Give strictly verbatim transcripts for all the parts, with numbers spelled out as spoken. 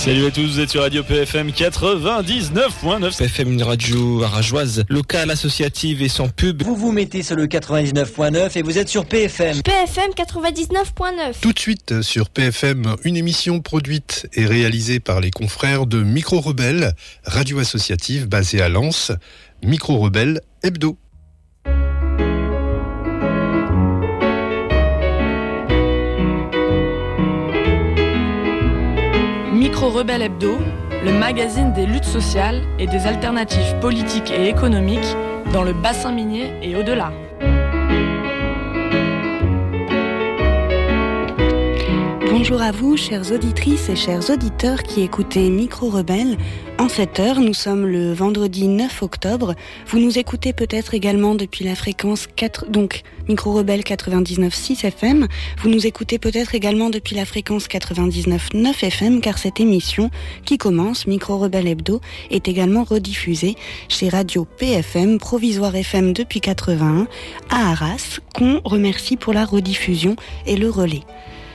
Salut à tous, vous êtes sur Radio P F M quatre-vingt-dix-neuf point neuf. P F M, une radio arageoise, locale, associative et sans pub. Vous vous mettez sur le quatre-vingt-dix-neuf point neuf et vous êtes sur P F M. P F M quatre-vingt-dix-neuf point neuf. Tout de suite sur P F M, une émission produite et réalisée par les confrères de Micro Rebelle, radio associative basée à Lens, Micro Rebelle Hebdo. Micro Rebelle Hebdo, le magazine des luttes sociales et des alternatives politiques et économiques dans le bassin minier et au-delà. Bonjour à vous, chères auditrices et chers auditeurs qui écoutez Micro Rebelle. En cette heure, nous sommes le vendredi neuf octobre. Vous nous écoutez peut-être également depuis la fréquence quatre, donc Micro Rebelle quatre-vingt-dix-neuf point six F M. Vous nous écoutez peut-être également depuis la fréquence quatre-vingt-dix-neuf point neuf F M, car cette émission qui commence, Micro Rebelle Hebdo, est également rediffusée chez Radio P F M, Provisoire F M depuis quatre-vingt-un, à Arras, qu'on remercie pour la rediffusion et le relais.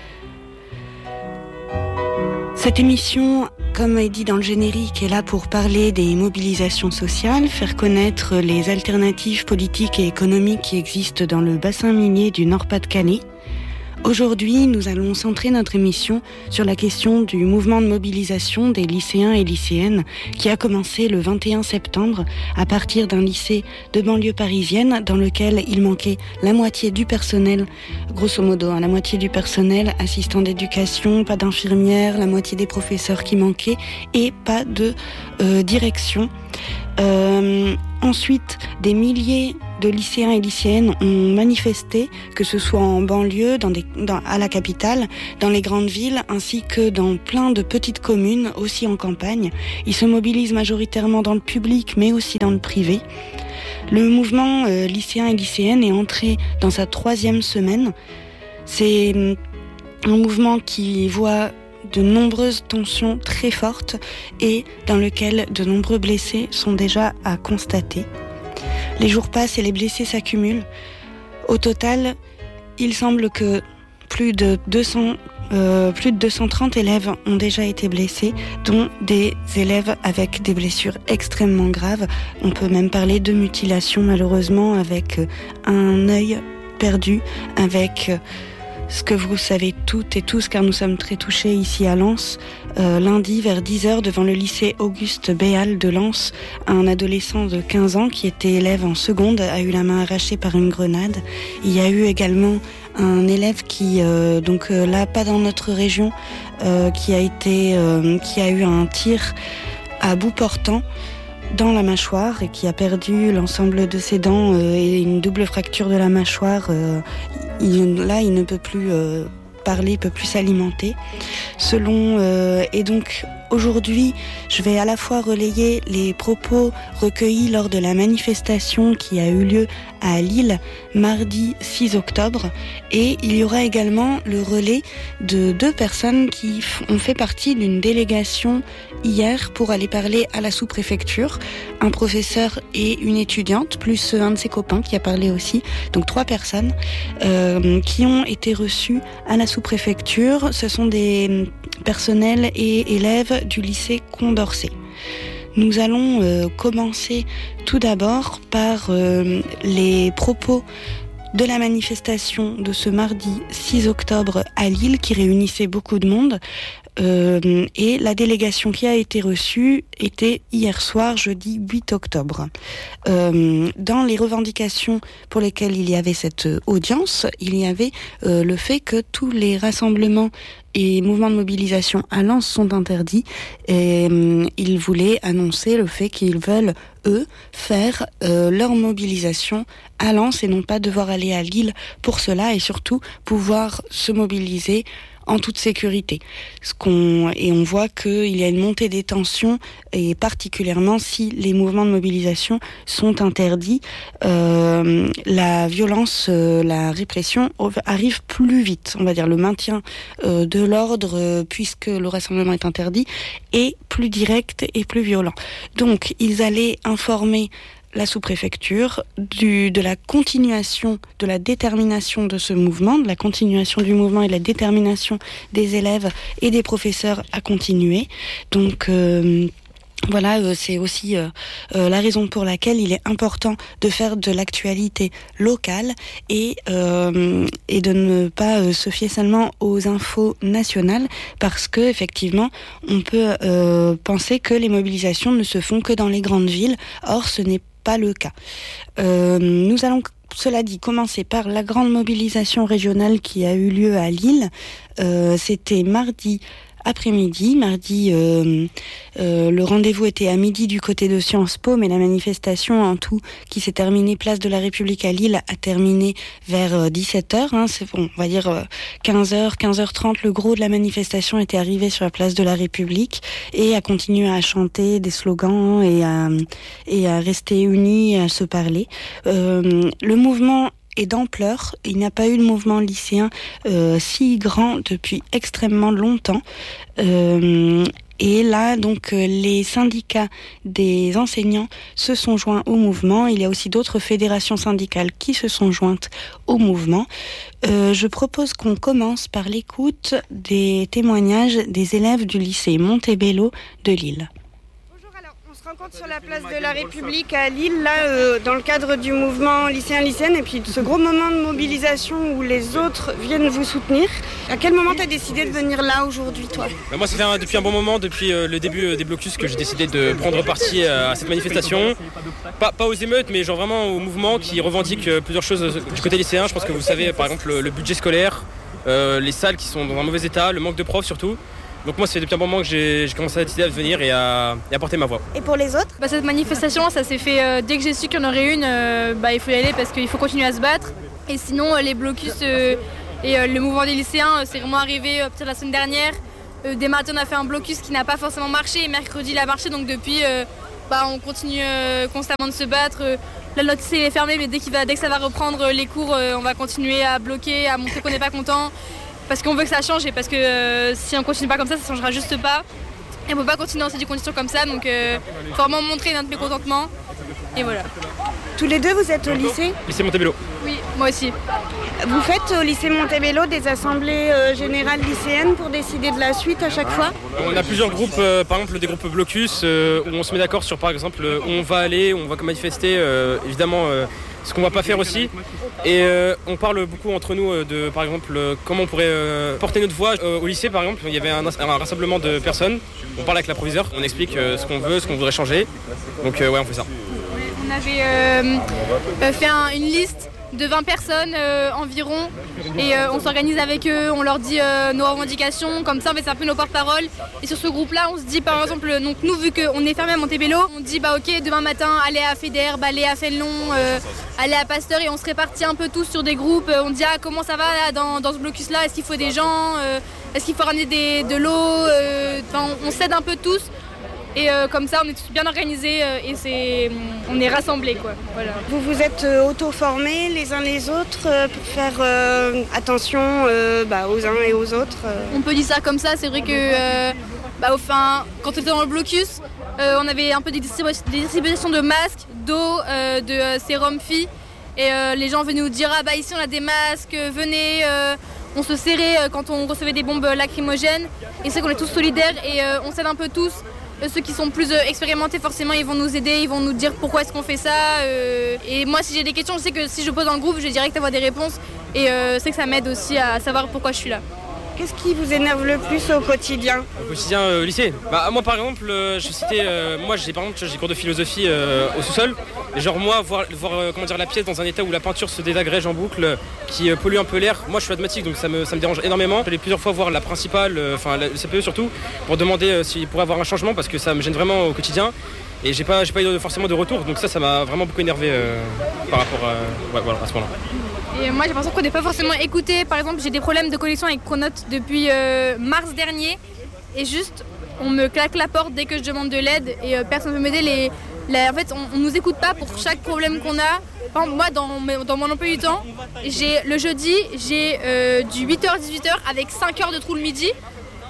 Cette émission, comme est dit dans le générique, est là pour parler des mobilisations sociales, faire connaître les alternatives politiques et économiques qui existent dans le bassin minier du Nord-Pas-de-Calais. Aujourd'hui, nous allons centrer notre émission sur la question du mouvement de mobilisation des lycéens et lycéennes qui a commencé le vingt et un septembre à partir d'un lycée de banlieue parisienne dans lequel il manquait la moitié du personnel, grosso modo, hein, la moitié du personnel, assistant d'éducation, pas d'infirmières, la moitié des professeurs qui manquaient et pas de euh, direction. Euh, ensuite, des milliers de lycéens et lycéennes ont manifesté, que ce soit en banlieue, dans des, dans, à la capitale, dans les grandes villes, ainsi que dans plein de petites communes, aussi en campagne. Ils se mobilisent majoritairement dans le public, mais aussi dans le privé. Le mouvement euh, lycéen et lycéenne est entré dans sa troisième semaine. C'est un mouvement qui voit de nombreuses tensions très fortes et dans lequel de nombreux blessés sont déjà à constater. Les jours passent et les blessés s'accumulent. Au total, il semble que plus de deux cents, euh, plus de deux cent trente élèves ont déjà été blessés, dont des élèves avec des blessures extrêmement graves. On peut même parler de mutilation, malheureusement, avec un œil perdu, avec ce que vous savez toutes et tous, car nous sommes très touchés ici à Lens. Euh, lundi, vers dix heures, devant le lycée Auguste Béal de Lens, un adolescent de quinze ans qui était élève en seconde a eu la main arrachée par une grenade. Il y a eu également un élève qui, euh, donc euh, là, pas dans notre région, euh, qui a été, euh, qui a eu un tir à bout portant dans la mâchoire et qui a perdu l'ensemble de ses dents euh, et une double fracture de la mâchoire. Euh, il, là, il ne peut plus euh, parler, il peut plus s'alimenter. Selon euh, et donc aujourd'hui, je vais à la fois relayer les propos recueillis lors de la manifestation qui a eu lieu à Lille mardi six octobre, et il y aura également le relais de deux personnes qui ont fait partie d'une délégation hier pour aller parler à la sous-préfecture, un professeur et une étudiante, plus un de ses copains qui a parlé aussi, donc trois personnes euh, qui ont été reçues à la sous-préfecture. Ce sont des personnels et élèves du lycée Condorcet. Nous allons euh, commencer tout d'abord par euh, les propos de la manifestation de ce mardi six octobre à Lille qui réunissait beaucoup de monde. Euh, et la délégation qui a été reçue était hier soir, jeudi huit octobre. Euh, dans les revendications pour lesquelles il y avait cette audience, il y avait euh, le fait que tous les rassemblements et mouvements de mobilisation à Lens sont interdits, et euh, ils voulaient annoncer le fait qu'ils veulent, eux, faire euh, leur mobilisation à Lens et non pas devoir aller à Lille pour cela, et surtout pouvoir se mobiliser en toute sécurité. Ce qu'on, et on voit qu'il y a une montée des tensions, et particulièrement si les mouvements de mobilisation sont interdits, euh, la violence, euh, la répression arrive plus vite. On va dire le maintien euh, de l'ordre, euh, puisque le rassemblement est interdit, est plus direct et plus violent. Donc, ils allaient informer la sous-préfecture, du, de la continuation, de la détermination de ce mouvement, de la continuation du mouvement et de la détermination des élèves et des professeurs à continuer. Donc euh, voilà, euh, c'est aussi euh, euh, la raison pour laquelle il est important de faire de l'actualité locale et, euh, et de ne pas euh, se fier seulement aux infos nationales, parce que effectivement, on peut euh, penser que les mobilisations ne se font que dans les grandes villes. Or, ce n'est pas le cas. Euh, nous allons, cela dit, commencer par la grande mobilisation régionale qui a eu lieu à Lille. Euh, c'était mardi après-midi. Mardi, euh, euh, le rendez-vous était à midi du côté de Sciences Po, mais la manifestation en tout, qui s'est terminée place de la République à Lille, a terminé vers euh, dix-sept heures. Hein, c'est bon, on va dire euh, quinze heures, quinze heures trente. Le gros de la manifestation était arrivé sur la place de la République et a continué à chanter des slogans et à, et à rester unis et à se parler. Euh, le mouvement et d'ampleur. Il n'y a pas eu de mouvement lycéen euh, si grand depuis extrêmement longtemps. Euh, et là, donc, euh, les syndicats des enseignants se sont joints au mouvement. Il y a aussi d'autres fédérations syndicales qui se sont jointes au mouvement. Euh, je propose qu'on commence par l'écoute des témoignages des élèves du lycée Montebello de Lille. On se rencontre sur la place de la République à Lille, là, euh, dans le cadre du mouvement lycéen-lycéenne, et puis de ce gros moment de mobilisation où les autres viennent vous soutenir. À quel moment tu as décidé de venir là aujourd'hui, toi ? bah Moi, ça fait un, depuis un bon moment, depuis euh, le début euh, des blocus, que j'ai décidé de prendre parti euh, à cette manifestation. Pas, pas aux émeutes, mais genre vraiment au mouvement qui revendique euh, plusieurs choses euh, du côté lycéen. Je pense que vous savez, par exemple, le, le budget scolaire, euh, les salles qui sont dans un mauvais état, le manque de profs surtout. Donc moi, c'est depuis un moment que j'ai, j'ai commencé à décider à venir et à, et à porter ma voix. Et pour les autres ? bah, Cette manifestation, ça s'est fait euh, dès que j'ai su qu'il y en aurait une, euh, bah, il faut y aller parce qu'il faut continuer à se battre. Et sinon, euh, les blocus euh, et euh, le mouvement des lycéens, euh, c'est vraiment arrivé euh, peut-être la semaine dernière. Euh, dès mardi, on a fait un blocus qui n'a pas forcément marché. Et mercredi, il a marché. Donc depuis, euh, bah, on continue euh, constamment de se battre. Euh, là, notre lycée est fermé, mais dès, qu'il va, dès que ça va reprendre les cours, euh, on va continuer à bloquer, à montrer qu'on n'est pas content. Parce qu'on veut que ça change et parce que euh, si on continue pas comme ça, ça changera juste pas. Et on peut pas continuer dans ces conditions comme ça, donc euh, faut vraiment montrer notre mécontentement. Et voilà. Tous les deux, vous êtes au lycée ? Lycée Montebello. Oui, moi aussi. Vous faites au lycée Montebello des assemblées euh, générales lycéennes pour décider de la suite à chaque fois ? On a plusieurs groupes, euh, par exemple des groupes blocus, euh, où on se met d'accord sur par exemple euh, où on va aller, où on va manifester, euh, évidemment euh, ce qu'on va pas faire aussi. Et euh, on parle beaucoup entre nous euh, de par exemple euh, comment on pourrait euh, porter notre voix. Euh, au lycée par exemple, il y avait un, un rassemblement de personnes, on parle avec la proviseure, on explique euh, ce qu'on veut, ce qu'on voudrait changer. Donc euh, ouais, on fait ça. On avait euh, euh, fait un, une liste de vingt personnes euh, environ et euh, on s'organise avec eux, on leur dit euh, nos revendications, comme ça en fait c'est un peu nos porte-paroles. Et sur ce groupe-là, on se dit par exemple, donc nous vu qu'on est fermé à Montebello, on dit bah ok demain matin allez à Fédère, allez à Fénelon, euh, allez à Pasteur, et on se répartit un peu tous sur des groupes. On dit ah comment ça va là, dans, dans ce blocus-là, est-ce qu'il faut des gens, euh, est-ce qu'il faut ramener des, de l'eau, euh, on, on s'aide un peu tous. Et euh, comme ça, on est tous bien organisés euh, et c'est, on est rassemblés, quoi. Voilà. Vous vous êtes euh, auto-formés les uns les autres euh, pour faire euh, attention euh, bah, aux uns et aux autres euh. On peut dire ça comme ça. C'est vrai que euh, bah, enfin, quand on était dans le blocus, euh, on avait un peu des, distribu- des distributions de masques, d'eau, euh, de euh, sérum filles. Et euh, les gens venaient nous dire ah bah ici on a des masques, venez. Euh, on se serrait euh, quand on recevait des bombes lacrymogènes. Et c'est qu'on est tous solidaires et euh, on s'aide un peu tous. Ceux qui sont plus euh, expérimentés, forcément, ils vont nous aider, ils vont nous dire pourquoi est-ce qu'on fait ça. Euh, et moi, si j'ai des questions, je sais que si je pose dans le groupe, je vais direct avoir des réponses. Et euh, c'est que ça m'aide aussi à savoir pourquoi je suis là. Qu'est-ce qui vous énerve le plus au quotidien ? Au quotidien euh, au lycée bah, moi, par exemple, euh, je citais, euh, moi, j'ai par exemple, j'ai cours de philosophie euh, au sous-sol. Et genre, moi, voir, voir euh, comment dire, la pièce dans un état où la peinture se désagrège en boucle, qui euh, pollue un peu l'air. Moi, je suis asthmatique, donc ça me, ça me dérange énormément. J'allais plusieurs fois voir la principale, enfin, euh, le C P E surtout, pour demander euh, s'il pourrait avoir un changement, parce que ça me gêne vraiment au quotidien. Et j'ai pas, j'ai pas eu forcément de retour, donc ça, ça m'a vraiment beaucoup énervé euh, par rapport à, ouais, voilà, à ce moment-là. Et moi j'ai l'impression qu'on n'est pas forcément écouté. Par exemple, j'ai des problèmes de connexion avec Pronote depuis euh, mars dernier. Et juste, on me claque la porte dès que je demande de l'aide et euh, personne ne veut m'aider. Les, les, en fait, on ne nous écoute pas pour chaque problème qu'on a. Par exemple, moi, dans, dans mon emploi du temps, j'ai, le jeudi, j'ai euh, du huit heures à dix-huit heures avec cinq heures de trou le midi.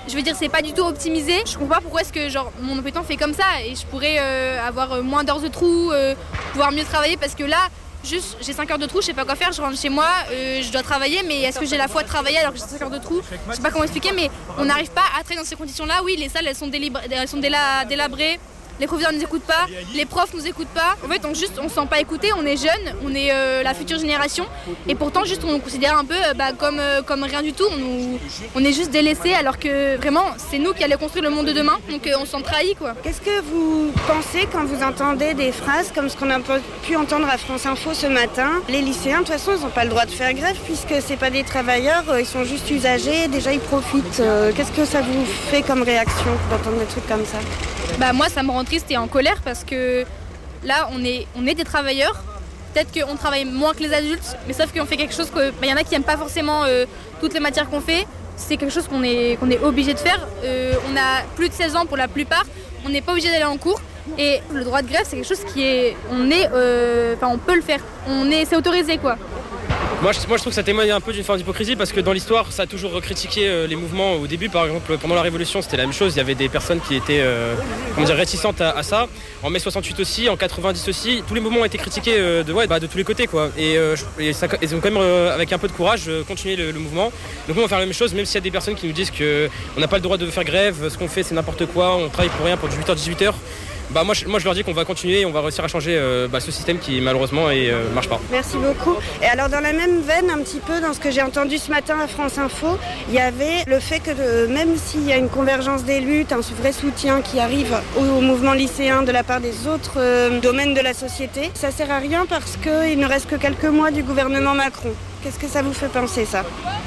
Je veux dire, c'est pas du tout optimisé. Je comprends pas pourquoi est-ce que genre mon emploi du temps fait comme ça et je pourrais euh, avoir moins d'heures de trou, euh, pouvoir mieux travailler parce que là, juste j'ai cinq heures de trou, je sais pas quoi faire, je rentre chez moi, euh, je dois travailler, mais est-ce que j'ai la foi de travailler alors que j'ai cinq heures de trou? Je sais pas comment expliquer, mais on n'arrive pas à travailler dans ces conditions-là. Oui, les salles elles sont, délibra- elles sont déla- délabrées. Les professeurs ne nous écoutent pas, les profs ne nous écoutent pas. En fait, on juste, on se sent pas écouté, on est jeunes, on est euh, la future génération. Et pourtant, juste, on nous considère un peu euh, bah, comme, euh, comme rien du tout. On, nous, on est juste délaissés alors que vraiment, c'est nous qui allons construire le monde de demain. Donc, euh, on se sent trahi, quoi. Qu'est-ce que vous pensez quand vous entendez des phrases comme ce qu'on a pu entendre à France Info ce matin? Les lycéens, de toute façon, ils n'ont pas le droit de faire grève puisque c'est pas des travailleurs, ils sont juste usagers, déjà ils profitent. Qu'est-ce que ça vous fait comme réaction d'entendre des trucs comme ça? Bah moi ça me rend triste et en colère parce que là on est, on est des travailleurs, peut-être qu'on travaille moins que les adultes, mais sauf qu'on fait quelque chose que, bah, y en a qui n'aiment pas forcément euh, toutes les matières qu'on fait, c'est quelque chose qu'on est, qu'on est obligé de faire, euh, on a plus de seize ans pour la plupart, on n'est pas obligé d'aller en cours et le droit de grève c'est quelque chose qui est, on est, euh, enfin on peut le faire, on est, c'est autorisé quoi. Moi je, moi je trouve que ça témoigne un peu d'une forme d'hypocrisie parce que dans l'histoire ça a toujours critiqué euh, les mouvements au début. Par exemple pendant la Révolution c'était la même chose, il y avait des personnes qui étaient euh, comment dire, réticentes à, à ça. En mai soixante-huit aussi, en quatre-vingt-dix aussi, tous les mouvements ont été critiqués euh, de, ouais, bah, de tous les côtés quoi. Et, euh, et ça, ils ont quand même euh, avec un peu de courage euh, continué le, le mouvement. Donc nous on va faire la même chose même s'il y a des personnes qui nous disent qu'on n'a pas le droit de faire grève, ce qu'on fait c'est n'importe quoi, on travaille pour rien pour dix-huit heures dix-huit heures. Bah moi, je, moi je leur dis qu'on va continuer et on va réussir à changer euh, bah, ce système qui malheureusement ne euh, marche pas. Merci beaucoup. Et alors dans la même veine, un petit peu dans ce que j'ai entendu ce matin à France Info, il y avait le fait que euh, même s'il y a une convergence des luttes, un vrai soutien qui arrive au, au mouvement lycéen de la part des autres euh, domaines de la société, ça sert à rien parce qu'il ne reste que quelques mois du gouvernement Macron. Qu'est-ce que ça vous fait penser ça?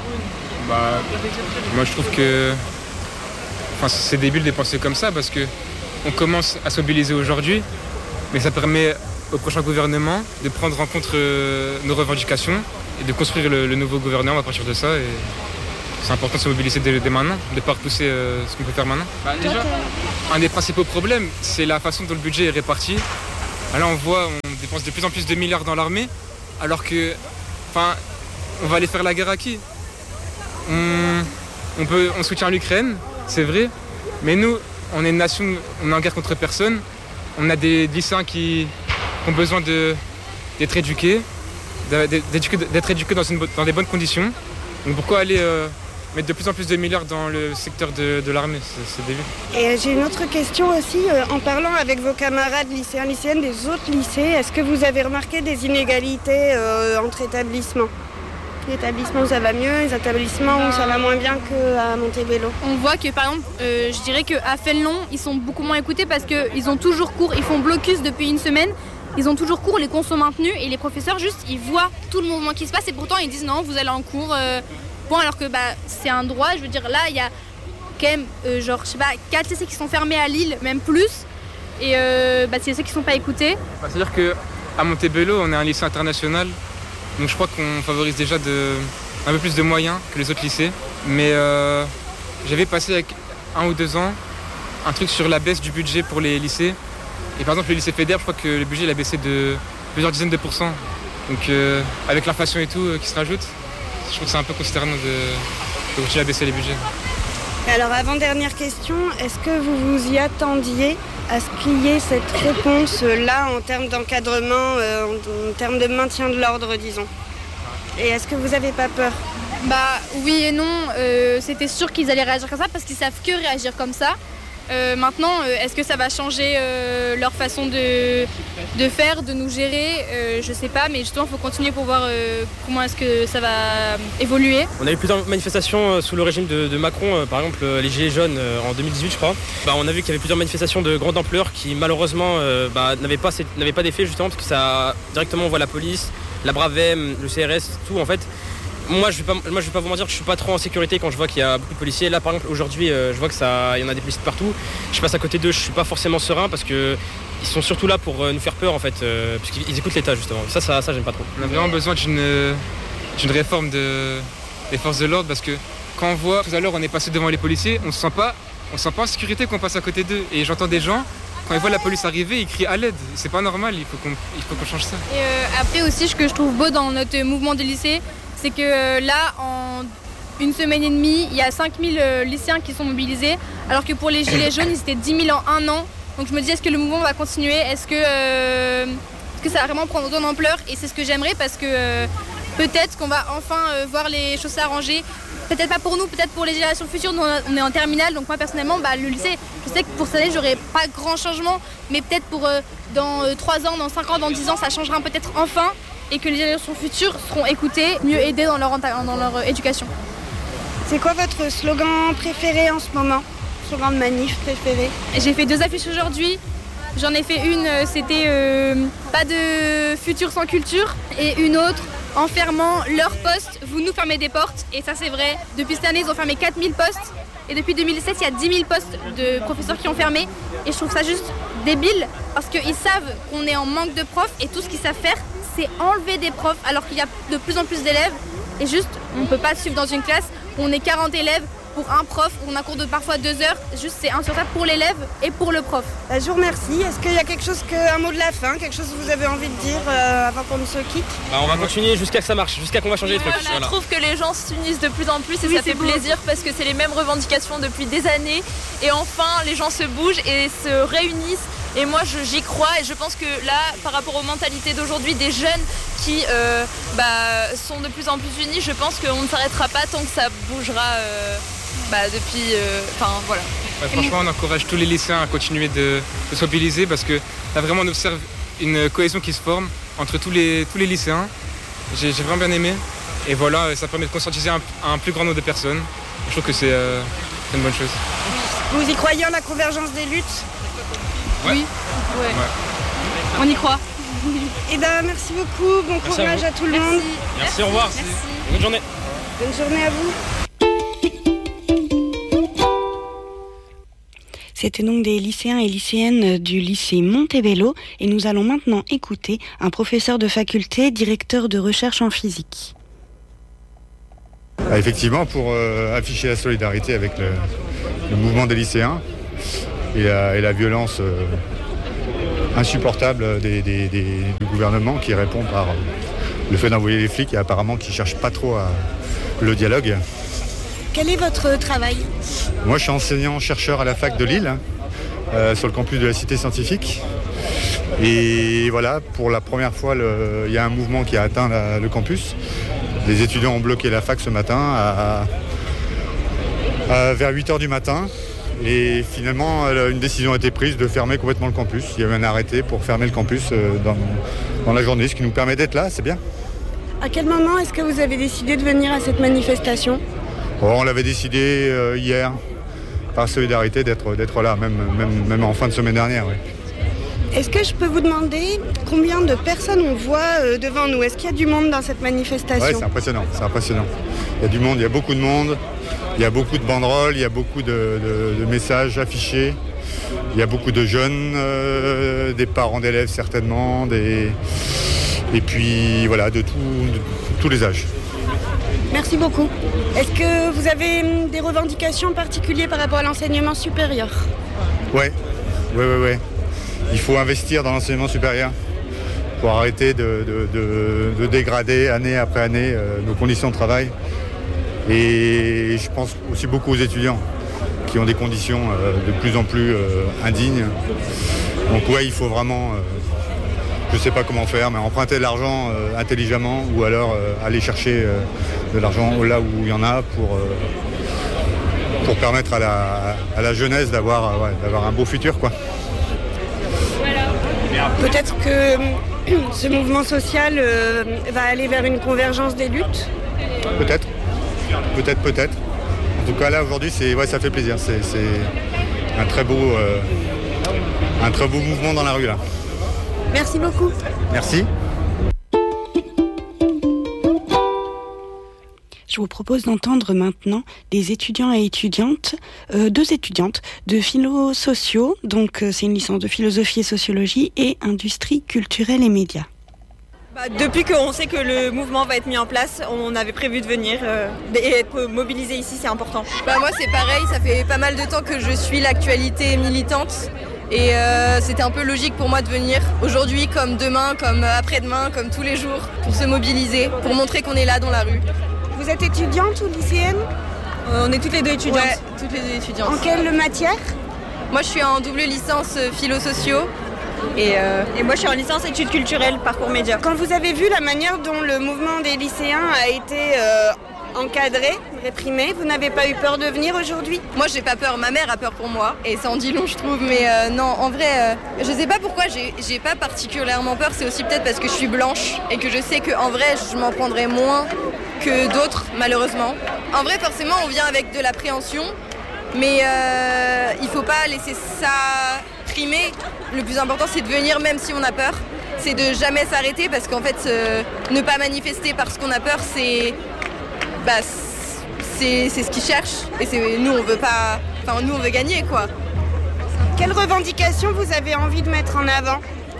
Bah, moi je trouve que enfin, c'est débile de penser comme ça parce que on commence à se mobiliser aujourd'hui, mais ça permet au prochain gouvernement de prendre en compte euh, nos revendications et de construire le, le nouveau gouvernement à partir de ça. Et c'est important de se mobiliser dès, dès maintenant, de ne pas repousser euh, ce qu'on peut faire maintenant. Bah, déjà, un des principaux problèmes, c'est la façon dont le budget est réparti. Là, on voit, on dépense de plus en plus de milliards dans l'armée, alors que, enfin, on va aller faire la guerre à qui? on, on, peut, on soutient l'Ukraine, c'est vrai, mais nous, on est une nation, on est en guerre contre personne. On a des lycéens qui ont besoin de, d'être éduqués, d'éduquer, d'être éduqués dans, une, dans des bonnes conditions. Donc pourquoi aller euh, mettre de plus en plus de milliards dans le secteur de, de l'armée? C'est, c'est débile. Et j'ai une autre question aussi. Euh, en parlant avec vos camarades lycéens, lycéennes des autres lycées, est-ce que vous avez remarqué des inégalités euh, entre établissements? Les établissements où ça va mieux, les établissements où ça va moins bien qu'à Montebello. On voit que par exemple, euh, je dirais qu'à Fénelon, ils sont beaucoup moins écoutés parce qu'ils ont toujours cours, ils font blocus depuis une semaine, ils ont toujours cours, les cours sont maintenus et les professeurs juste, ils voient tout le mouvement qui se passe et pourtant ils disent non, vous allez en cours, euh, bon alors que bah, c'est un droit, je veux dire là il y a quand même euh, genre, je sais pas, quatre lycées qui sont fermés à Lille, même plus, et euh, bah, c'est ceux qui ne sont pas écoutés. Bah, c'est-à-dire qu'à Montebello, on est un lycée international. Donc je crois qu'on favorise déjà de, un peu plus de moyens que les autres lycées. Mais euh, j'avais passé avec un ou deux ans un truc sur la baisse du budget pour les lycées. Et par exemple le lycée Fédère, je crois que le budget il a baissé de plusieurs dizaines de pourcents. Donc euh, avec l'inflation et tout euh, qui se rajoute, je trouve que c'est un peu consternant de, de continuer à baisser les budgets. Alors avant-dernière question, est-ce que vous vous y attendiez à ce qu'il y ait cette réponse-là en termes d'encadrement, euh, en, en termes de maintien de l'ordre, disons? Et est-ce que vous n'avez pas peur? Bah oui et non, euh, c'était sûr qu'ils allaient réagir comme ça parce qu'ils savent que réagir comme ça. Euh, maintenant, euh, est-ce que ça va changer euh, leur façon de, de faire, de nous gérer euh, je sais pas, mais justement il faut continuer pour voir euh, comment est-ce que ça va évoluer. On a eu plusieurs manifestations sous le régime de, de Macron, euh, par exemple euh, les Gilets jaunes euh, en deux mille dix-huit je crois. Bah, on a vu qu'il y avait plusieurs manifestations de grande ampleur qui malheureusement euh, bah, n'avaient pas, n'avaient pas d'effet justement parce que ça directement on voit la police, la Bravem, le C R S, tout en fait. Moi je vais pas, moi je vais pas vous mentir que je suis pas trop en sécurité quand je vois qu'il y a beaucoup de policiers. Là par exemple aujourd'hui euh, je vois que ça, il y en a des policiers partout. Je passe à côté d'eux, je suis pas forcément serein parce que ils sont surtout là pour euh, nous faire peur en fait, euh, parce qu'ils écoutent l'État justement. Ça, ça, ça j'aime pas trop. On a vraiment besoin d'une, d'une réforme de, des forces de l'ordre parce que quand on voit tout à l'heure on est passé devant les policiers, on se sent pas, on se sent pas en sécurité quand on passe à côté d'eux. Et j'entends des gens quand ils voient la police arriver, ils crient à l'aide. C'est pas normal, il faut qu'on, il faut qu'on change ça. Et euh, après aussi ce que je trouve beau dans notre mouvement de lycée, c'est que euh, là, en une semaine et demie, il y a cinq mille euh, lycéens qui sont mobilisés, alors que pour les gilets jaunes, ils étaient dix mille en un an. Donc je me dis, est-ce que le mouvement va continuer? Est-ce que, euh, est-ce que ça va vraiment prendre autant d'ampleur? Et c'est ce que j'aimerais parce que euh, peut-être qu'on va enfin euh, voir les choses s'arranger. Peut-être pas pour nous, peut-être pour les générations futures. Nous, on est en terminale, donc moi personnellement, bah, le lycée, je sais que pour cette année, j'aurai pas grand changement, mais peut-être pour euh, dans euh, trois ans, dans cinq ans, dans dix ans, ça changera peut-être enfin, et que les générations futures seront écoutées, mieux aidées dans leur, dans leur euh, éducation. C'est quoi votre slogan préféré en ce moment? Slogan de manif préféré? J'ai fait deux affiches aujourd'hui. J'en ai fait une, c'était euh, pas de futur sans culture, et une autre, en fermant leurs postes, vous nous fermez des portes. Et ça c'est vrai, depuis cette année ils ont fermé quatre mille postes, et depuis deux mille dix-sept il y a dix mille postes de professeurs qui ont fermé. Et je trouve ça juste débile, parce qu'ils savent qu'on est en manque de profs, et tout ce qu'ils savent faire c'est enlever des profs, alors qu'il y a de plus en plus d'élèves. Et juste, on ne peut pas suivre dans une classe où on est quarante élèves pour un prof, où on a cours de parfois deux heures. Juste, c'est insupportable pour l'élève et pour le prof. Bah, je vous remercie. Est-ce qu'il y a quelque chose, que, un mot de la fin, quelque chose que vous avez envie de dire euh, avant qu'on ne se quitte? Bah, on va continuer jusqu'à ce que ça marche, jusqu'à qu'on va changer les trucs. Voilà, voilà. Je trouve que les gens s'unissent de plus en plus et oui, ça fait beau. plaisir parce que c'est les mêmes revendications depuis des années. Et enfin, les gens se bougent et se réunissent. Et moi, je, j'y crois et je pense que là, par rapport aux mentalités d'aujourd'hui, des jeunes qui euh, bah, sont de plus en plus unis, je pense qu'on ne s'arrêtera pas tant que ça bougera euh, bah, depuis... Enfin, euh, voilà. Ouais, franchement, on encourage tous les lycéens à continuer de, de se mobiliser parce que là, vraiment, on observe une cohésion qui se forme entre tous les, tous les lycéens. J'ai, j'ai vraiment bien aimé. Et voilà, ça permet de conscientiser un, un plus grand nombre de personnes. Je trouve que c'est, euh, c'est une bonne chose. Vous y croyez en la convergence des luttes? Ouais. Oui, ouais. Ouais. On y croit. Et ben merci beaucoup, bon Merci courage à, à, tout le Merci. monde. Merci, au revoir. Merci. Bonne journée. Bonne journée à vous. C'était donc des lycéens et lycéennes du lycée Montebello et nous allons maintenant écouter un professeur de faculté, directeur de recherche en physique. Ah, effectivement, pour euh, afficher la solidarité avec le, le mouvement des lycéens et la, et la violence euh, insupportable des, des, des, du gouvernement qui répond par euh, le fait d'envoyer les flics et apparemment qui ne cherchent pas trop à, le dialogue. Quel est votre travail? Moi, je suis enseignant-chercheur à la fac de Lille, euh, sur le campus de la Cité Scientifique. Et voilà, pour la première fois, le, il y a un mouvement qui a atteint la, le campus. Les étudiants ont bloqué la fac ce matin à, à, vers huit heures du matin. Et finalement, une décision a été prise de fermer complètement le campus. Il y a eu un arrêté pour fermer le campus dans, dans la journée, ce qui nous permet d'être là, c'est bien. À quel moment est-ce que vous avez décidé de venir à cette manifestation? Oh, on l'avait décidé euh, hier, par solidarité, d'être, d'être là, même, même, même en fin de semaine dernière. Oui. Est-ce que je peux vous demander combien de personnes on voit euh, devant nous? Est-ce qu'il y a du monde dans cette manifestation? Oui, c'est impressionnant, c'est impressionnant. Il y a du monde, il y a beaucoup de monde, il y a beaucoup de banderoles, il y a beaucoup de, de, de messages affichés, il y a beaucoup de jeunes, euh, des parents d'élèves certainement, des... et puis voilà, de, tout, de tous les âges. Merci beaucoup. Est-ce que vous avez des revendications particulières par rapport à l'enseignement supérieur? Oui, oui, oui, oui. Il faut investir dans l'enseignement supérieur pour arrêter de, de, de, de dégrader année après année euh, nos conditions de travail. Et je pense aussi beaucoup aux étudiants qui ont des conditions euh, de plus en plus euh, indignes. Donc oui, il faut vraiment, euh, je ne sais pas comment faire, mais emprunter de l'argent euh, intelligemment ou alors euh, aller chercher euh, de l'argent là où il y en a pour, euh, pour permettre à la, à la jeunesse d'avoir, ouais, d'avoir un beau futur, quoi. Peut-être que ce mouvement social euh, va aller vers une convergence des luttes? Peut-être, peut-être, peut-être. En tout cas, là, aujourd'hui, c'est, ouais, ça fait plaisir. C'est, c'est un, très beau, euh, un très beau mouvement dans la rue, là. Merci beaucoup. Merci. Je vous propose d'entendre maintenant des étudiants et étudiantes, euh, deux étudiantes de philo sociaux, donc euh, c'est une licence de philosophie et sociologie et industrie culturelle et médias. Bah, depuis qu'on sait que le mouvement va être mis en place, on avait prévu de venir euh, et être mobilisé ici, c'est important. Bah, moi c'est pareil, ça fait pas mal de temps que je suis l'actualité militante et euh, c'était un peu logique pour moi de venir aujourd'hui comme demain, comme après-demain, comme tous les jours pour se mobiliser, pour montrer qu'on est là dans la rue. Vous Vous êtes étudiante ou lycéenne ? euh, On est toutes les deux étudiantes. Ouais, toutes les deux étudiantes. En quelle matière ? Moi, je suis en double licence euh, philo-sociaux. Et, euh, et moi je suis en licence études culturelles, parcours média. Quand vous avez vu la manière dont le mouvement des lycéens a été euh, encadré, réprimé, vous n'avez pas eu peur de venir aujourd'hui ? Moi j'ai pas peur, ma mère a peur pour moi et ça en dit long je trouve, mais euh, non en vrai euh, je sais pas pourquoi j'ai, j'ai pas particulièrement peur, c'est aussi peut-être parce que je suis blanche et que je sais qu'en vrai je m'en prendrais moins que d'autres malheureusement. En vrai forcément on vient avec de l'appréhension, mais euh, il faut pas laisser ça primer. Le plus important c'est de venir même si on a peur, c'est de jamais s'arrêter parce qu'en fait euh, ne pas manifester parce qu'on a peur c'est, bah, c'est, c'est ce qu'ils cherchent et c'est, nous on veut pas, enfin nous on veut gagner quoi. Quelles revendications vous avez envie de mettre en avant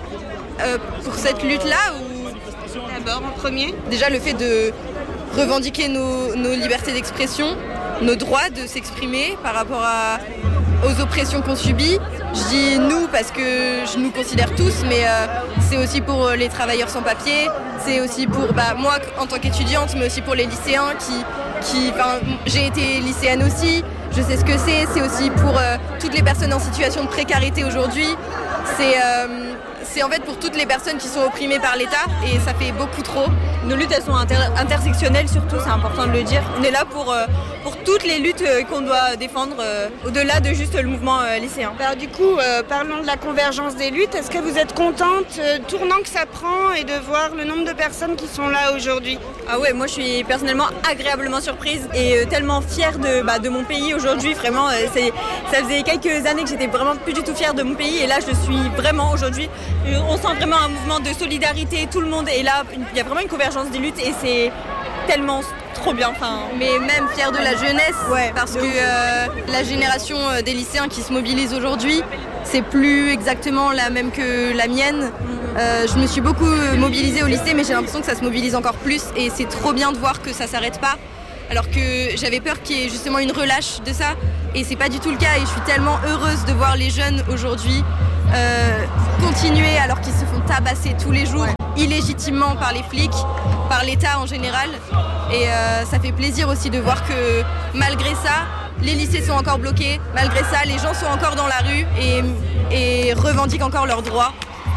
euh, pour cette lutte là ou... D'abord en premier. Déjà le fait de revendiquer nos, nos libertés d'expression, nos droits de s'exprimer par rapport à, aux oppressions qu'on subit. Je dis nous parce que je nous considère tous, mais euh, c'est aussi pour les travailleurs sans papier, c'est aussi pour bah, moi en tant qu'étudiante, mais aussi pour les lycéens qui, qui j'ai été lycéenne aussi, je sais ce que c'est, c'est aussi pour euh, toutes les personnes en situation de précarité aujourd'hui, c'est, euh, c'est en fait pour toutes les personnes qui sont opprimées par l'État et ça fait beaucoup trop. Nos luttes elles sont inter- intersectionnelles surtout, c'est important de le dire. On est là pour, euh, pour toutes les luttes euh, qu'on doit défendre euh, au-delà de juste le mouvement euh, lycéen. Alors du coup, euh, parlons de la convergence des luttes. Est-ce que vous êtes contente, euh, tournant que ça prend et de voir le nombre de personnes qui sont là aujourd'hui ? Ah ouais, moi je suis personnellement agréablement surprise et euh, tellement fière de, bah, de mon pays aujourd'hui. Vraiment, euh, c'est, ça faisait quelques années que j'étais vraiment plus du tout fière de mon pays et là je suis vraiment aujourd'hui. On sent vraiment un mouvement de solidarité, tout le monde est là. Il y a vraiment une convergence des luttes et c'est tellement trop bien. Enfin, mais même fière de la jeunesse, ouais, parce que euh, la génération des lycéens qui se mobilisent aujourd'hui, c'est plus exactement la même que la mienne. Mmh. Euh, je me suis beaucoup mobilisée au lycée, mais j'ai l'impression que ça se mobilise encore plus et c'est trop bien de voir que ça s'arrête pas. Alors que j'avais peur qu'il y ait justement une relâche de ça et c'est pas du tout le cas et je suis tellement heureuse de voir les jeunes aujourd'hui euh, continuer alors qu'ils se font tabasser tous les jours illégitimement par les flics, par l'État en général et euh, ça fait plaisir aussi de voir que malgré ça les lycées sont encore bloqués, malgré ça les gens sont encore dans la rue et, et revendiquent encore leurs droits.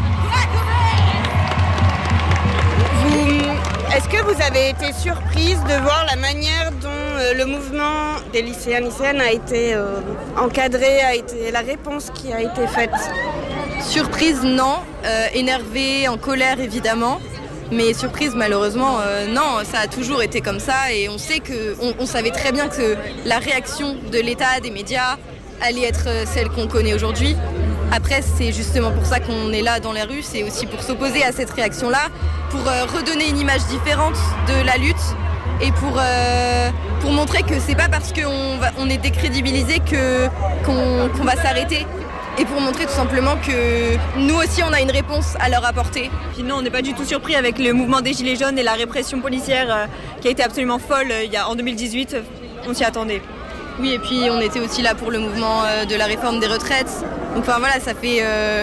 Vous, est-ce que vous avez été surprise de voir la manière dont euh, le mouvement des lycéens lycéennes a été euh, encadré, a été la réponse qui a été faite ? Surprise, non. Euh, énervée, en colère, évidemment. Mais surprise, malheureusement, euh, non. Ça a toujours été comme ça. Et on sait que, on, on savait très bien que la réaction de l'État, des médias, allait être celle qu'on connaît aujourd'hui. Après, c'est justement pour ça qu'on est là dans les rues. C'est aussi pour s'opposer à cette réaction-là, pour euh, redonner une image différente de la lutte et pour, euh, pour montrer que c'est pas parce qu'on va, on est décrédibilisé que, qu'on, qu'on va s'arrêter. Et pour montrer tout simplement que nous aussi on a une réponse à leur apporter. Puis non, on n'est pas du tout surpris avec le mouvement des Gilets jaunes et la répression policière euh, qui a été absolument folle euh, il y a, en deux mille dix-huit, on s'y attendait. Oui, et puis on était aussi là pour le mouvement euh, de la réforme des retraites. Donc enfin voilà, ça fait, euh,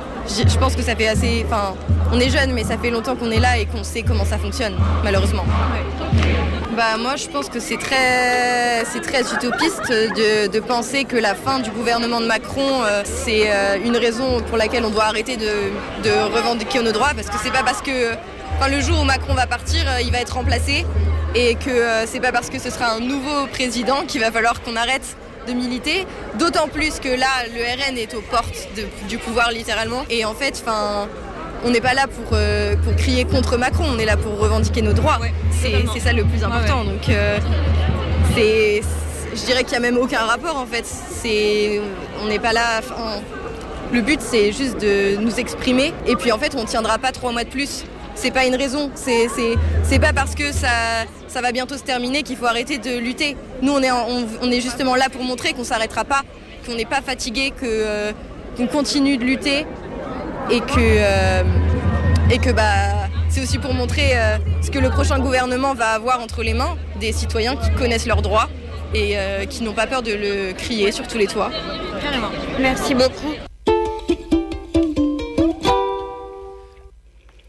je pense que ça fait assez, enfin on est jeunes mais ça fait longtemps qu'on est là et qu'on sait comment ça fonctionne, malheureusement. Ouais. Bah moi je pense que c'est très, c'est très utopiste de, de penser que la fin du gouvernement de Macron euh, c'est euh, une raison pour laquelle on doit arrêter de, de revendiquer nos droits parce que c'est pas parce que enfin, le jour où Macron va partir euh, il va être remplacé et que euh, c'est pas parce que ce sera un nouveau président qu'il va falloir qu'on arrête de militer, d'autant plus que là le R N est aux portes de, du pouvoir littéralement et en fait enfin on n'est pas là pour, euh, pour crier contre Macron, on est là pour revendiquer nos droits. Ouais, c'est, c'est ça le plus important. Ouais, ouais. Donc, euh, c'est, je dirais qu'il n'y a même aucun rapport en fait. C'est, on n'est pas là. Enfin, le but c'est juste de nous exprimer et puis en fait on ne tiendra pas trois mois de plus. C'est pas une raison. C'est, c'est, c'est pas parce que ça, ça va bientôt se terminer qu'il faut arrêter de lutter. Nous on est, en, on, on est justement là pour montrer qu'on ne s'arrêtera pas, qu'on n'est pas fatigué, que, euh, qu'on continue de lutter. Et que, euh, et que bah, c'est aussi pour montrer euh, ce que le prochain gouvernement va avoir entre les mains, des citoyens qui connaissent leurs droits et euh, qui n'ont pas peur de le crier sur tous les toits. Carrément. Merci beaucoup.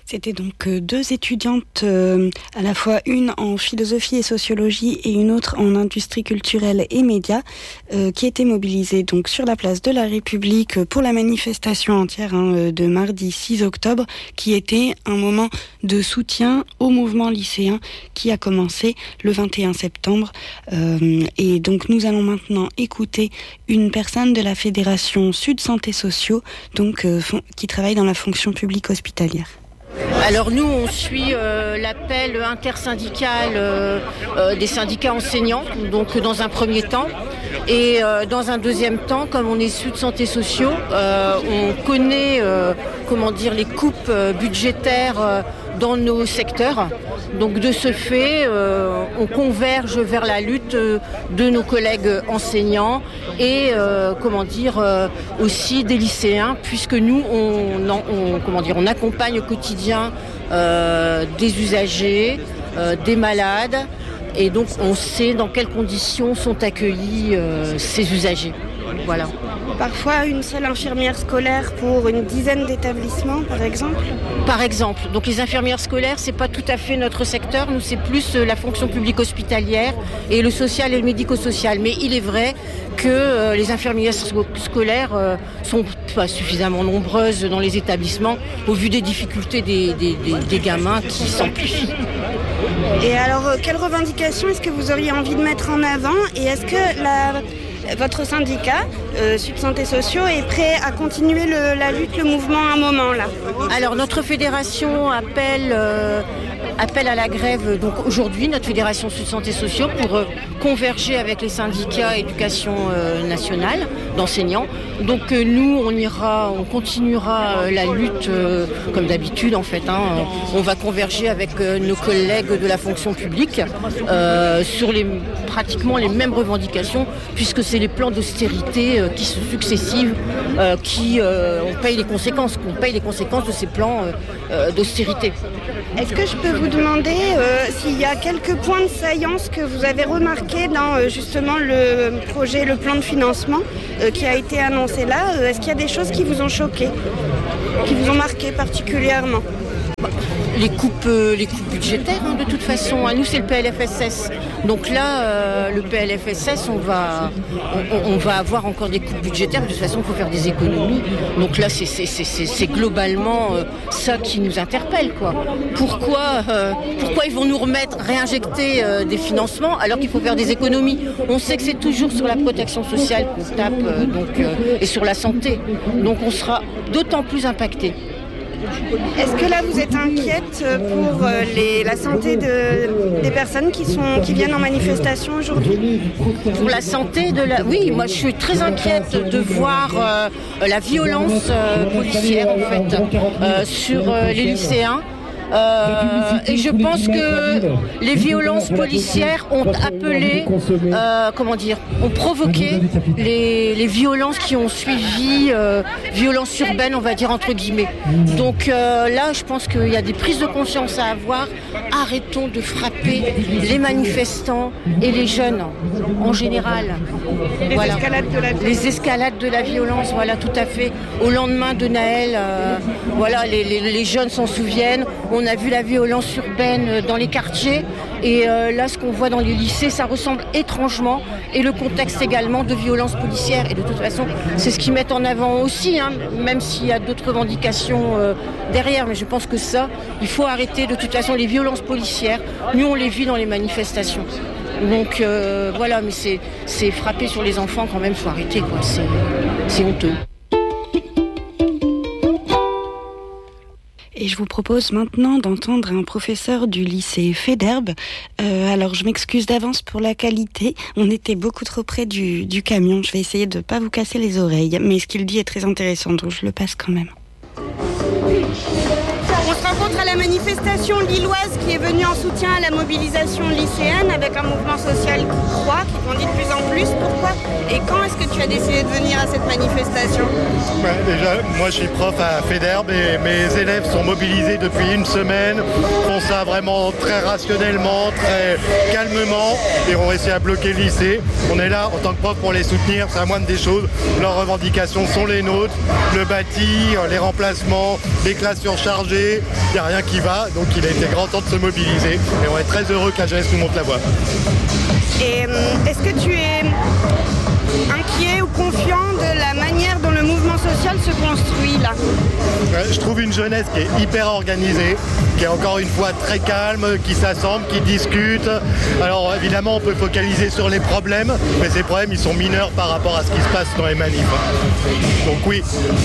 C'était donc deux étudiantes, euh, à la fois une en philosophie et sociologie et une autre en industrie culturelle et médias, euh, qui étaient mobilisées donc sur la place de la République pour la manifestation entière hein, de mardi six octobre, qui était un moment de soutien au mouvement lycéen qui a commencé le vingt et un septembre. Euh, et donc nous allons maintenant écouter une personne de la Fédération Sud Santé Sociaux, donc euh, fon- qui travaille dans la fonction publique hospitalière. Alors nous, on suit euh, l'appel intersyndical euh, euh, des syndicats enseignants, donc dans un premier temps. Et euh, dans un deuxième temps, comme on est Sud Santé Sociaux, euh, on connaît euh, comment dire, les coupes euh, budgétaires euh, dans nos secteurs. Donc de ce fait, euh, on converge vers la lutte euh, de nos collègues enseignants et euh, comment dire euh, aussi des lycéens, puisque nous on, on comment dire on accompagne au quotidien euh, des usagers, euh, des malades, et donc on sait dans quelles conditions sont accueillis euh, ces usagers. Voilà. Parfois une seule infirmière scolaire pour une dizaine d'établissements, par exemple ? Par exemple. Donc les infirmières scolaires, c'est pas tout à fait notre secteur. Nous, c'est plus la fonction publique hospitalière et le social et le médico-social. Mais il est vrai que euh, les infirmières scolaires euh, sont pas suffisamment nombreuses dans les établissements au vu des difficultés des, des, des, des gamins qui s'amplifient. Et alors, euh, quelles revendications est-ce que vous auriez envie de mettre en avant ? Et est-ce que la... votre syndicat, euh, Sud Santé Sociaux, est prêt à continuer le, la lutte, le mouvement à un moment là ? Alors notre fédération appelle, euh, appelle à la grève donc aujourd'hui, notre fédération Sud Santé Sociaux, pour euh, converger avec les syndicats éducation euh, nationale d'enseignants. Donc euh, nous, on ira, on continuera euh, la lutte euh, comme d'habitude en fait. Hein. On va converger avec euh, nos collègues de la fonction publique euh, sur les, pratiquement les mêmes revendications, puisque c'est les plans d'austérité euh, qui sont successifs, euh, qui euh, on paye les conséquences, qu'on paye les conséquences de ces plans euh, euh, d'austérité. Est-ce que je peux vous demander euh, s'il y a quelques points de saillance que vous avez remarqués dans euh, justement le projet, le plan de financement euh, qui a été annoncé là ? euh, Est-ce qu'il y a des choses qui vous ont choqué, qui vous ont marqué particulièrement ? Les coupes, euh, les coupes budgétaires, hein, de toute façon. À nous, c'est le P L F S S. Donc là, euh, le P L F S S, on va, on, on va avoir encore des coupes budgétaires. De toute façon, il faut faire des économies. Donc là, c'est, c'est, c'est, c'est, c'est globalement euh, ça qui nous interpelle, quoi. Pourquoi, euh, pourquoi ils vont nous remettre, réinjecter euh, des financements alors qu'il faut faire des économies ? On sait que c'est toujours sur la protection sociale qu'on tape euh, donc, euh, et sur la santé. Donc on sera d'autant plus impacté. Est-ce que là vous êtes inquiète pour les, la santé de, des personnes qui, sont, qui viennent en manifestation aujourd'hui ? Pour la santé de la... Oui, moi je suis très inquiète de voir euh, la violence euh, policière en fait euh, sur euh, les lycéens. Euh, et je pense que les violences policières ont appelé, euh, comment dire, ont provoqué les, les violences qui ont suivi, euh, violences urbaines, on va dire entre guillemets. Donc euh, là, je pense qu'il y a des prises de conscience à avoir. Arrêtons de frapper les manifestants et les jeunes en général. Les voilà. escalades de la violence. Les escalades de la violence, voilà, tout à fait. Au lendemain de Naël, euh, voilà, les, les, les jeunes s'en souviennent. On a vu la violence urbaine dans les quartiers et euh, là ce qu'on voit dans les lycées ça ressemble étrangement, et le contexte également de violence policière, et de toute façon c'est ce qu'ils mettent en avant aussi, hein, même s'il y a d'autres revendications euh, derrière, mais je pense que ça il faut arrêter de toute façon les violences policières. Nous on les vit dans les manifestations, donc euh, voilà, mais c'est, c'est frapper sur les enfants quand même, faut arrêter quoi, c'est, c'est honteux. Et je vous propose maintenant d'entendre un professeur du lycée Féderbe. Euh, alors je m'excuse d'avance pour la qualité, on était beaucoup trop près du, du camion, je vais essayer de ne pas vous casser les oreilles, mais ce qu'il dit est très intéressant, donc je le passe quand même. On se rencontre à la manifestation lilloise qui est venue en soutien à la mobilisation lycéenne avec un mouvement social qui croît, qui grandit de plus en plus. Pourquoi et quand est-ce que tu as décidé de venir à cette manifestation ? Ouais, déjà, moi je suis prof à Féderbe et mes élèves sont mobilisés depuis une semaine, font ça vraiment très rationnellement, très calmement, et ont réussi à bloquer le lycée. On est là en tant que prof pour les soutenir, c'est la moindre des choses. Leurs revendications sont les nôtres, le bâti, les remplacements, les classes surchargées, mais il n'y a rien qui va, donc il a été grand temps de se mobiliser et on est très heureux que la jeunesse nous montre la voie. Et est-ce que tu es inquiet ou confiant de la manière dont le mouvement social se construit là? Je trouve une jeunesse qui est hyper organisée, qui est encore une fois très calme, qui s'assemble, qui discute. Alors évidemment on peut focaliser sur les problèmes, mais ces problèmes ils sont mineurs par rapport à ce qui se passe dans les manifs. Donc oui.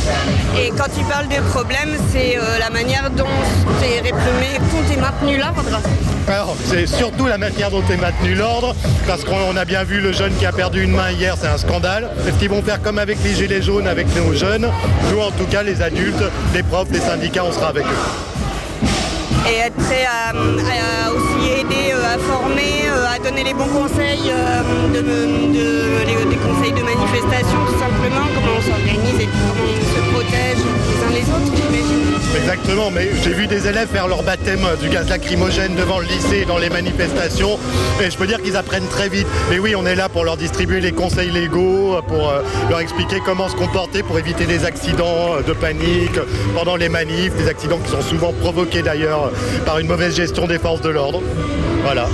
Et quand tu parles de problèmes, c'est euh, la manière dont t'es réprimé, dont t'es maintenu l'ordre? Alors c'est surtout la manière dont est maintenu l'ordre, parce qu'on a bien vu le jeune qui a perdu une main hier, c'est un scandale. Est-ce qu'ils vont faire comme avec les gilets jaunes, avec nos jeunes? Nous en tout cas les adultes, les profs, les syndicats, on sera avec eux. Et être prêt à, à aussi aider, à former, à donner les bons conseils, de, de, de, les, des conseils de manifestation tout simplement, comment on s'organise et comment on se protège les uns les autres, j'imagine. Exactement, mais j'ai vu des élèves faire leur baptême du gaz lacrymogène devant le lycée dans les manifestations et je peux dire qu'ils apprennent très vite. Mais oui, on est là pour leur distribuer les conseils légaux, pour euh, leur expliquer comment se comporter pour éviter des accidents de panique pendant les manifs, des accidents qui sont souvent provoqués d'ailleurs par une mauvaise gestion des forces de l'ordre. Voilà.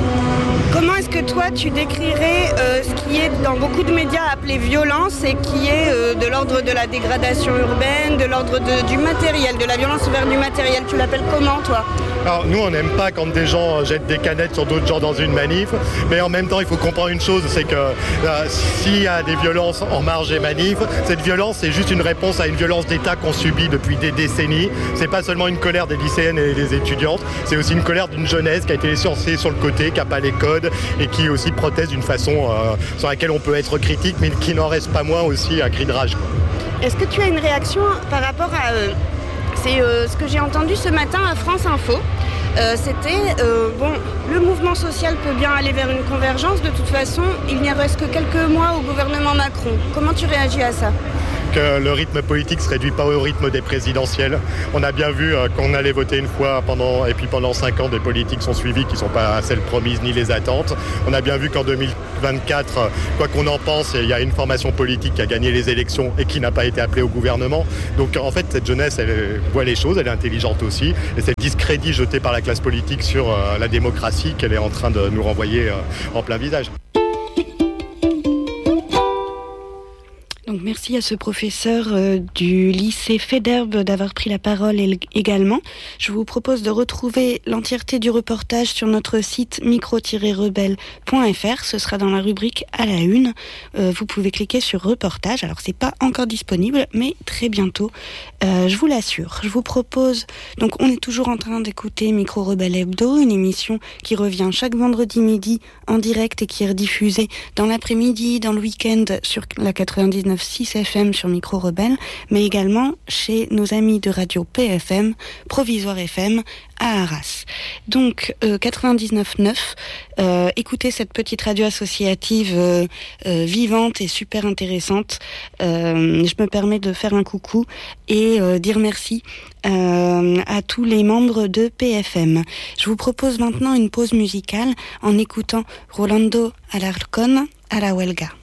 Comment est-ce que toi tu décrirais euh, ce qui est dans beaucoup de médias appelé violence et qui est euh, de l'ordre de la dégradation urbaine, de l'ordre de, du matériel, de la violence envers du matériel? Tu l'appelles comment toi? Alors nous on n'aime pas quand des gens jettent des canettes sur d'autres gens dans une manif, mais en même temps il faut comprendre une chose, c'est que euh, s'il y a des violences en marge des manifs, cette violence c'est juste une réponse à une violence d'État qu'on subit depuis des décennies. C'est pas seulement une colère des lycéennes et des étudiantes, c'est aussi une colère d'une jeunesse qui a été laissée sur le côté, qui n'a pas les codes et qui aussi proteste d'une façon euh, sur laquelle on peut être critique, mais qui n'en reste pas moins aussi un cri de rage, quoi. Est-ce que tu as une réaction par rapport à... Euh, c'est euh, ce que j'ai entendu ce matin à France Info. Euh, c'était, euh, bon, le mouvement social peut bien aller vers une convergence. De toute façon, il n'y reste que quelques mois au gouvernement Macron. Comment tu réagis à ça ? Que le rythme politique ne se réduit pas au rythme des présidentielles. On a bien vu euh, qu'on allait voter une fois pendant, et puis pendant cinq ans, des politiques sont suivies qui ne sont pas celles promises ni les attentes. On a bien vu qu'en deux mille vingt-quatre, euh, quoi qu'on en pense, il y a une formation politique qui a gagné les élections et qui n'a pas été appelée au gouvernement. Donc en fait, cette jeunesse, elle voit les choses, elle est intelligente aussi. Et c'est le discrédit jeté par la classe politique sur euh, la démocratie qu'elle est en train de nous renvoyer euh, en plein visage. Donc merci à ce professeur euh, du lycée Féderbe d'avoir pris la parole également. Je vous propose de retrouver l'entièreté du reportage sur notre site micro tiret rebelle point f r. Ce sera dans la rubrique à la une. Euh, vous pouvez cliquer sur reportage. Alors c'est pas encore disponible, mais très bientôt, euh, je vous l'assure. Je vous propose, donc on est toujours en train d'écouter Micro Rebelle Hebdo, une émission qui revient chaque vendredi midi en direct et qui est rediffusée dans l'après-midi, dans le week-end sur la quatre-vingt-dix-neuf six F M sur Micro Rebelle, mais également chez nos amis de radio P F M, Provisoire F M, à Arras. Donc, euh, quatre-vingt-dix-neuf neuf, euh, écoutez cette petite radio associative euh, euh, vivante et super intéressante. Euh, je me permets de faire un coucou et euh, dire merci euh, à tous les membres de P F M. Je vous propose maintenant une pause musicale en écoutant Rolando Alarcón à la Huelga.